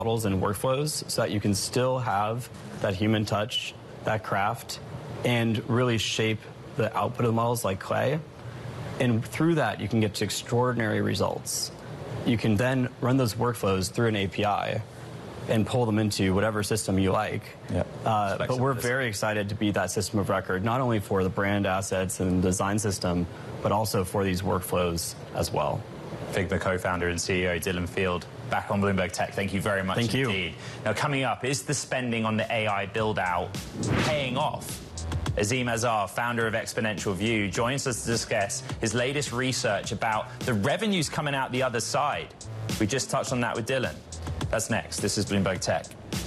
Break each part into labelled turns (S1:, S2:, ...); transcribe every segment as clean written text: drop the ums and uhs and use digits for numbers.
S1: models and workflows so that you can still have that human touch, that craft, and really shape the output of the models like clay. And through that, you can get to extraordinary results. You can then run those workflows through an API and pull them into whatever system you like.
S2: Yep.
S1: But we're very excited to be that system of record, not only for the brand assets and design system, but also for these workflows as well.
S2: Figma co-founder and CEO Dylan Field, back on Bloomberg Tech. Thank you very much indeed. Now, coming up, is the spending on the AI build-out paying off? Azeem Azhar, founder of Exponential View, joins us to discuss his latest research about the revenues coming out the other side. We just touched on that with Dylan. That's next. This is Bloomberg Tech.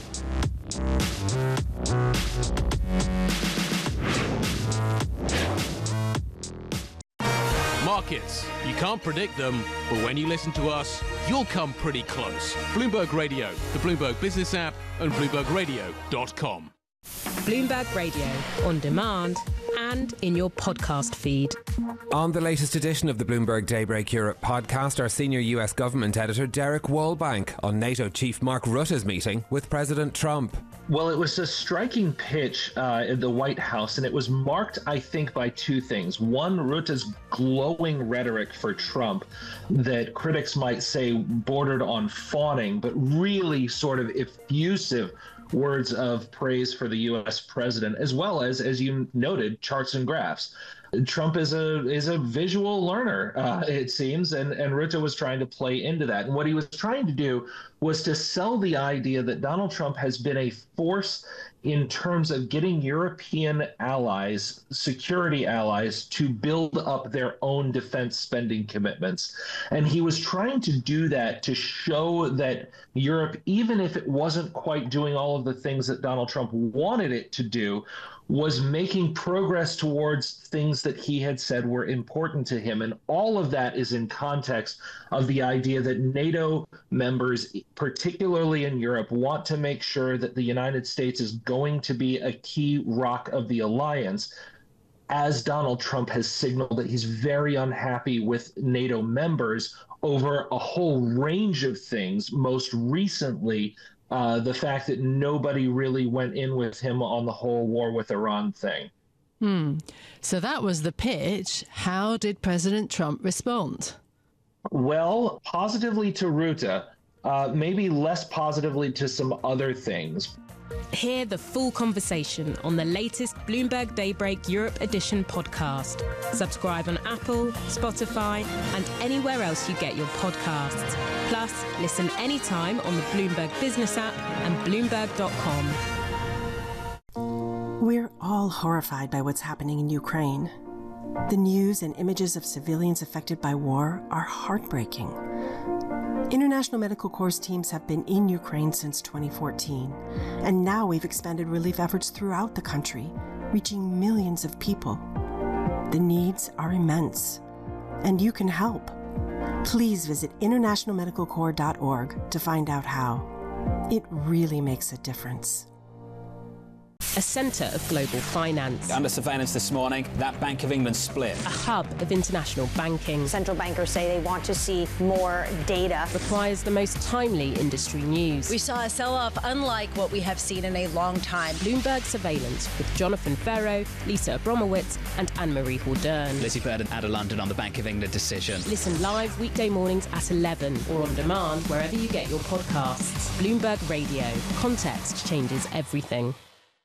S3: Markets. You can't predict them, but when you listen to us, you'll come pretty close. Bloomberg Radio, the Bloomberg Business app, and BloombergRadio.com.
S4: Bloomberg Radio, on demand and in your podcast feed.
S5: On the latest edition of the Bloomberg Daybreak Europe podcast, our senior US government editor Derek Wallbank on NATO Chief Mark Rutte's meeting with President Trump.
S6: Well, it was a striking pitch in the White House, and it was marked, I think, by two things. One, Rutte's glowing rhetoric for Trump that critics might say bordered on fawning, but really sort of effusive words of praise for the U.S. president, as well as you noted, charts and graphs. Trump is a visual learner, it seems, and Rutte was trying to play into that. And what he was trying to do was to sell the idea that Donald Trump has been a force in terms of getting European allies, security allies, to build up their own defense spending commitments. And he was trying to do that to show that Europe, even if it wasn't quite doing all of the things that Donald Trump wanted it to do, was making progress towards things that he had said were important to him. And all of that is in context of the idea that NATO members, particularly in Europe, want to make sure that the United States is going to be a key rock of the alliance, as Donald Trump has signaled that he's very unhappy with NATO members over a whole range of things, most recently the fact that nobody really went in with him on the whole war with Iran thing.
S7: So that was the pitch. How did President Trump respond?
S6: Well, positively to Rutte, maybe less positively to some other things.
S4: Hear the full conversation on the latest Bloomberg Daybreak Europe Edition podcast. Subscribe on Apple, Spotify, and anywhere else you get your podcasts. Plus, listen anytime on the Bloomberg Business app and Bloomberg.com.
S8: We're all horrified by what's happening in Ukraine. The news and images of civilians affected by war are heartbreaking. International Medical Corps teams have been in Ukraine since 2014, and now we've expanded relief efforts throughout the country, reaching millions of people. The needs are immense, and you can help. Please visit internationalmedicalcorps.org to find out how. It really makes a difference.
S4: A centre of global finance.
S9: Under surveillance this morning, that Bank of England split.
S4: A hub of international banking.
S10: Central bankers say they want to see more data.
S4: Requires the most timely industry news.
S11: We saw a sell-off unlike what we have seen in a long time.
S4: Bloomberg Surveillance with Jonathan Ferro, Lisa Abromowitz and Anne-Marie Hordern.
S9: Lizzie Burden out of London on the Bank of England decision.
S4: Listen live weekday mornings at 11 or on demand wherever you get your podcasts. Bloomberg Radio. Context changes everything.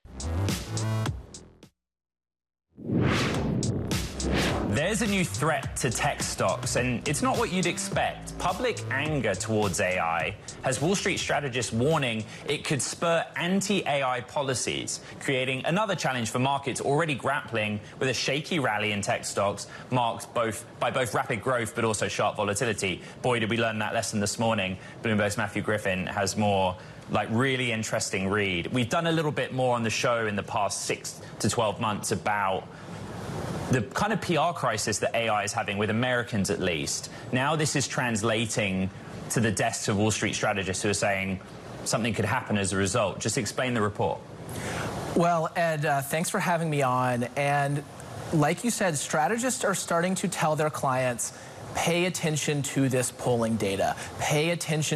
S2: There's a new threat to tech stocks, and it's not what you'd expect. Public anger towards AI has Wall Street strategists warning it could spur anti-AI policies, creating another challenge for markets already grappling with a shaky rally in tech stocks marked by both rapid growth but also sharp volatility. Boy, did we learn that lesson this morning. Bloomberg's Matthew Griffin has more really interesting read. We've done a little bit more on the show in the past 6 to 12 months about the kind of PR crisis that AI is having with Americans, at least. Now this is translating to the desks of Wall Street strategists who are saying something could happen as a result. Just explain the report.
S12: Well, Ed, thanks for having me on. And like you said, strategists are starting to tell their clients, pay attention to this polling data. Pay attention